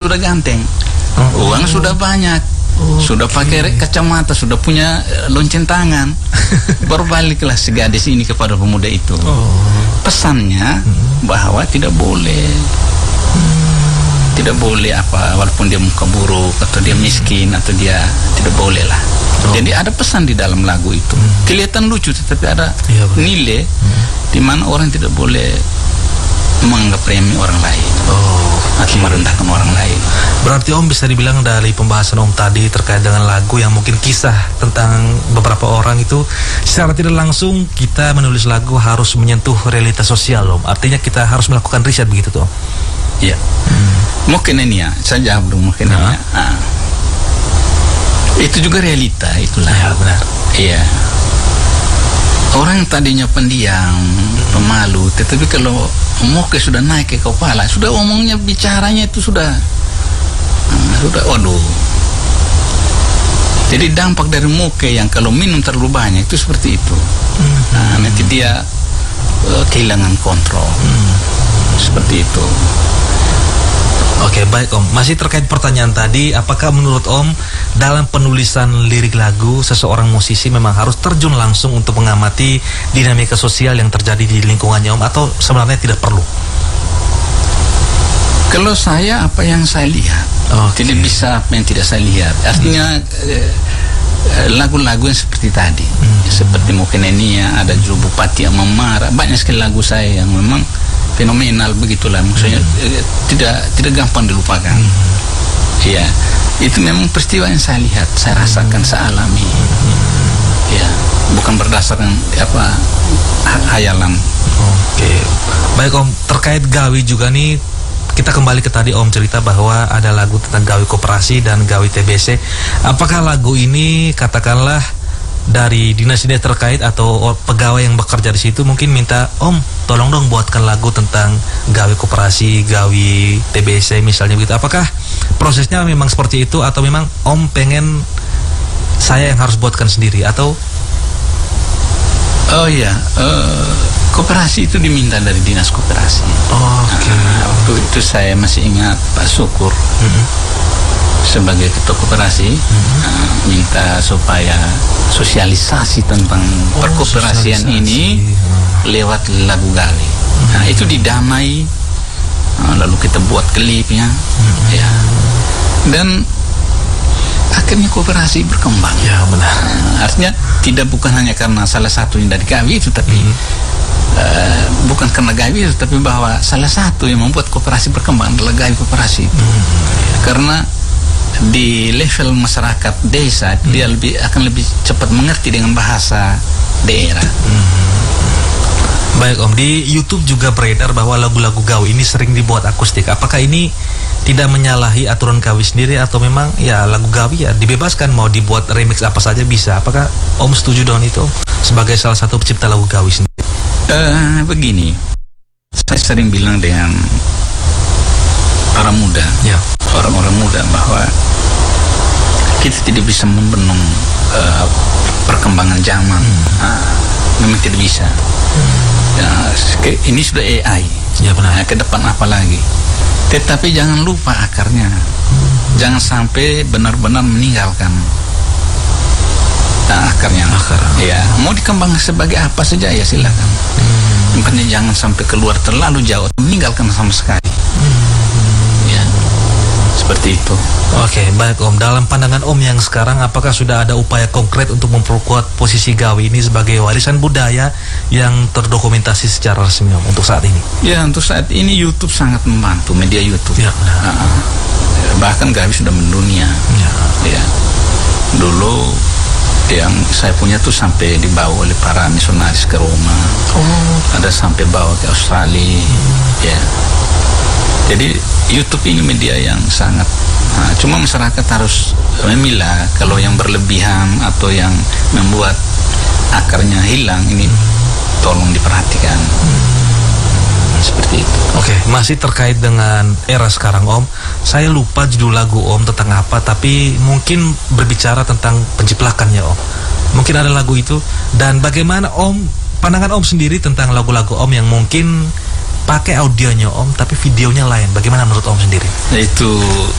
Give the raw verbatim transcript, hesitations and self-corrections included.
sudah ganteng, Oh. uang sudah banyak, Oh, sudah oke. pakai kacamata, sudah punya eh, lonceng tangan. Baru baliklah si gadis ini kepada pemuda itu. Oh. Pesannya bahwa tidak boleh, tidak boleh apa, walaupun dia muka buruk atau dia miskin atau dia tidak boleh lah. Oh. Jadi ada pesan di dalam lagu itu. Kelihatan lucu, tetapi ada Iya, benar. nilai di mana orang tidak boleh menganggap remeh orang lain Oh, atau merendahkan orang lain. berarti Om bisa dibilang dari pembahasan Om tadi terkait dengan lagu yang mungkin kisah tentang beberapa orang itu secara tidak langsung kita menulis lagu harus menyentuh realitas sosial Om. Artinya kita harus melakukan riset begitu tuh Om. Iya. Mungkin ini ya, saya jawab dulu mungkin ini Nah. ya. Ah. Itu juga realita, itulah. Ya, benar. Iya. Orang yang tadinya pendiam, pemalu, tetapi kalau moke sudah naik ke kepala, sudah omongnya, bicaranya itu sudah, ah, sudah, waduh. Jadi dampak dari moke yang kalau minum terlalu banyak itu seperti itu. Nah, nanti dia eh, kehilangan kontrol, seperti itu. Oke, baik Om. Masih terkait pertanyaan tadi, apakah menurut Om dalam penulisan lirik lagu seseorang musisi memang harus terjun langsung untuk mengamati dinamika sosial yang terjadi di lingkungannya Om, atau sebenarnya tidak perlu? Kalau saya apa yang saya lihat, Oke. tidak bisa apa yang tidak saya lihat. Artinya eh, eh, lagu-lagu yang seperti tadi, seperti mungkin ini ya, ada juga Bupati yang memarah, banyak sekali lagu saya yang memang fenomenal begitulah. Maksudnya eh, tidak tidak gampang dilupakan. Iya, itu memang peristiwa yang saya lihat, saya rasakan, saya alami. Ya, bukan berdasarkan apa hayalan. Oke, baik Om. Terkait gawi juga nih, kita kembali ke tadi Om cerita bahwa ada lagu tentang gawi koperasi dan gawi T B C. Apakah lagu ini katakanlah dari dinas-dinas terkait atau pegawai yang bekerja di situ mungkin minta Om tolong dong buatkan lagu tentang gawi koperasi, gawi T B C misalnya begitu. Apakah prosesnya memang seperti itu atau memang Om pengen saya yang harus buatkan sendiri atau? Oh iya, eh, koperasi itu diminta dari dinas koperasi. Oke. Nah, waktu itu saya masih ingat Pak Syukur sebagai ketua koperasi uh, minta supaya sosialisasi tentang Oh, perkoperasian sosialisasi. ini lewat lagu gawi. Nah, itu didamai, uh, lalu kita buat klipnya, ya. Dan akhirnya koperasi berkembang. Ya, benar. Uh, artinya tidak bukan hanya karena salah satu yang dari gawi itu, tapi uh, bukan karena gawi itu, tapi bahwa salah satu yang membuat koperasi berkembang adalah gawi koperasi itu. Karena di level masyarakat desa dia lebih akan lebih cepat mengerti dengan bahasa daerah. Baik Om, di YouTube juga beredar bahwa lagu-lagu gawi ini sering dibuat akustik. Apakah ini tidak menyalahi aturan gawi sendiri atau memang ya lagu gawi ya dibebaskan mau dibuat remix apa saja bisa? Apakah Om setuju dengan itu sebagai salah satu pencipta lagu gawi sendiri? Uh, begini, saya sering bilang dengan para muda, Ya. orang-orang muda, bahwa kita tidak bisa membendung uh, perkembangan zaman. Uh, memang tidak bisa. Ya, ke- ini sudah A I. Ya, benar. Nah, ke depan apa lagi? Tetapi jangan lupa akarnya. Jangan sampai benar-benar meninggalkan nah, akarnya. Akar. Ya, mau dikembangkan sebagai apa saja ya silakan. Yang penting jangan sampai keluar terlalu jauh, meninggalkan sama sekali. Ya, seperti itu. Oke, baik Om. Dalam pandangan Om yang sekarang, apakah sudah ada upaya konkret untuk memperkuat posisi gawi ini sebagai warisan budaya yang terdokumentasi secara resmi Om untuk saat ini? Ya, untuk saat ini YouTube sangat membantu, media YouTube. Ya, benar. Nah, bahkan gawi sudah mendunia. Ya. Ya, dulu yang saya punya tuh sampai dibawa oleh para misionaris ke Roma. Oh. Ada sampai bawa ke Australia. Ya. Jadi YouTube ini media yang sangat, nah, cuma masyarakat harus memilah kalau yang berlebihan atau yang membuat akarnya hilang ini tolong diperhatikan. Seperti itu. Oke, masih terkait dengan era sekarang Om, saya lupa judul lagu Om tentang apa, tapi mungkin berbicara tentang penjiplakannya Om. Mungkin ada lagu itu. Dan bagaimana Om, pandangan Om sendiri tentang lagu-lagu Om yang mungkin pakai audionya Om, tapi videonya lain. Bagaimana menurut Om sendiri? Itu